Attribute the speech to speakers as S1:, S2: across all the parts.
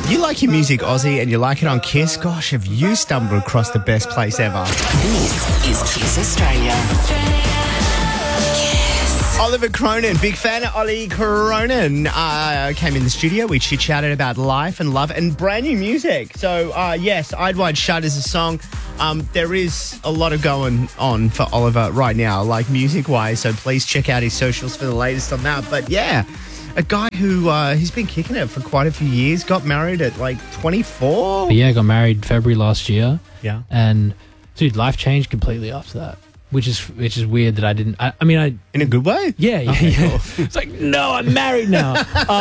S1: You like your music, Aussie, and you like it on Kiss? Gosh, have you stumbled across the best place ever?
S2: This is Kiss Australia.
S1: Oliver Cronin, big fan of Ollie Cronin, came in the studio. We chit-chatted about life and love and brand new music. So, yes, Eyes Wide Shut is a song. There is a lot of going on for Oliver right now, like music-wise, so please check out his socials for the latest on that. But, yeah, a guy who he's been kicking it for quite a few years, got married at, 24?
S3: But yeah, got married February last year.
S1: Yeah.
S3: And, dude, life changed completely after that. Which is weird that I didn't. I mean,
S1: in a good way.
S3: Yeah.
S1: Okay, cool.
S3: It's like, no, I'm married now.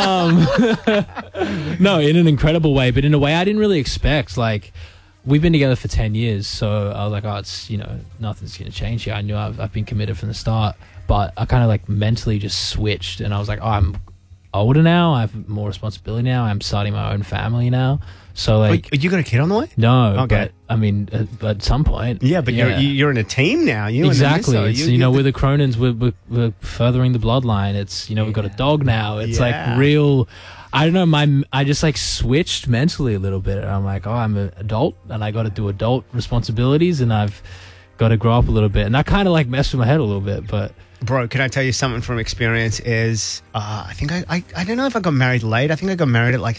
S3: No, in an incredible way, but in a way I didn't really expect. Like, we've been together for 10 years, so I was like, oh, it's nothing's gonna change here. I knew I've been committed from the start, but I kind of mentally just switched, and I was like, oh, I'm older now. I have more responsibility now. I'm starting my own family now. So
S1: Wait, you got a kid on the way?
S3: No,
S1: okay.
S3: But I mean, at some point.
S1: Yeah, but you're in a team now.
S3: Exactly. It's, we're the Cronins. We're furthering the bloodline. It's we've got a dog now. It's real. I don't know. I just switched mentally a little bit. I'm like, oh, I'm an adult and I got to do adult responsibilities and I've got to grow up a little bit. And that kind of messed with my head a little bit, but.
S1: Bro, can I tell you something from experience is, I think I don't know if I got married late. I think I got married at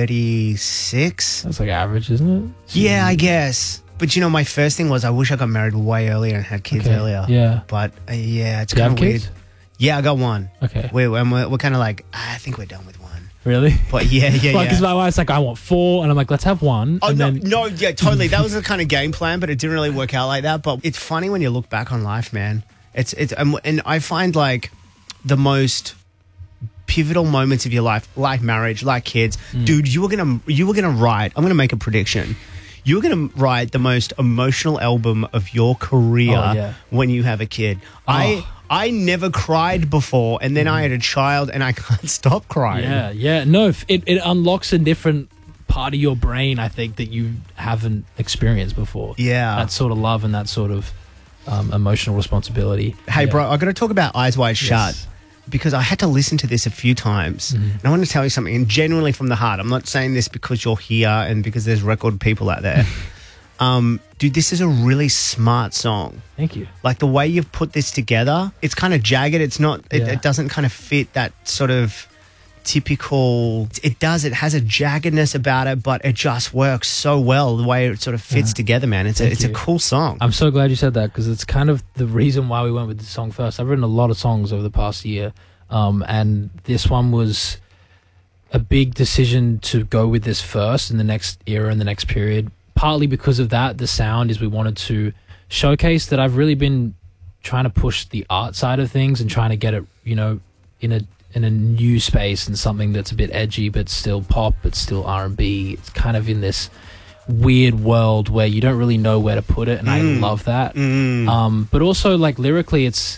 S1: 36.
S3: That's average, isn't it?
S1: Yeah, I guess. But my first thing was I wish I got married way earlier and had kids earlier.
S3: Yeah.
S1: But yeah, it's
S3: kind
S1: of weird.
S3: Kids?
S1: Yeah, I got one.
S3: Okay.
S1: We're kind of I think we're done with one.
S3: Really?
S1: But yeah.
S3: Because my wife's I want 4, and I'm like, let's have 1.
S1: Oh,
S3: and
S1: no, totally. That was the kind of game plan, but it didn't really work out like that. But it's funny when you look back on life, man. It's and I find the most pivotal moments of your life, like marriage, like kids, dude. You were gonna write. I'm gonna make a prediction. You were gonna write the most emotional album of your career when you have a kid.
S3: Oh.
S1: I never cried before, and then I had a child, and I can't stop crying.
S3: Yeah. No, it unlocks a different part of your brain, I think, that you haven't experienced before.
S1: Yeah,
S3: that sort of love and that sort of emotional responsibility.
S1: Hey, bro, I got to talk about Eyes Wide Shut because I had to listen to this a few times. And I want to tell you something, and genuinely from the heart. I'm not saying this because you're here and because there's record people out there. Dude, this is a really smart song.
S3: Thank you.
S1: The way you've put this together, it's kind of jagged. It's not, it doesn't kind of fit that sort of typical. It has a jaggedness about it, but it just works so well the way it sort of fits together, man. It's a cool song.
S3: I'm so glad you said that because it's kind of the reason why we went with this song first. I've written a lot of songs over the past year, and this one was a big decision to go with this first in the next era, in the next period. Partly because of that, the sound is we wanted to showcase that I've really been trying to push the art side of things and trying to get it, in a new space and something that's a bit edgy but still pop but still R&B. It's kind of in this weird world where you don't really know where to put it, and I love that. But also lyrically it's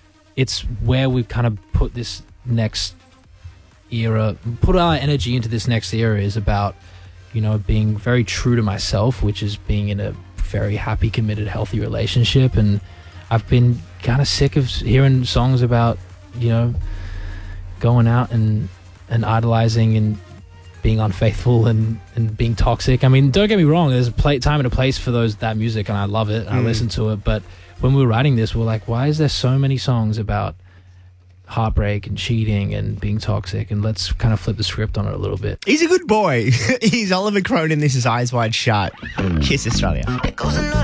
S3: where we've kind of put this next era, put our energy into this next era is about being very true to myself, which is being in a very happy, committed, healthy relationship. And I've been kind of sick of hearing songs about going out and idolizing and being unfaithful and being toxic. I mean, don't get me wrong, there's a time and a place for that music, and I love it, and I listen to it. But when we were writing this, we're like, why is there so many songs about heartbreak and cheating and being toxic? And let's kind of flip the script on it a little bit.
S1: He's a good boy. He's Oliver Cronin. This is Eyes Wide Shut. Kiss Australia.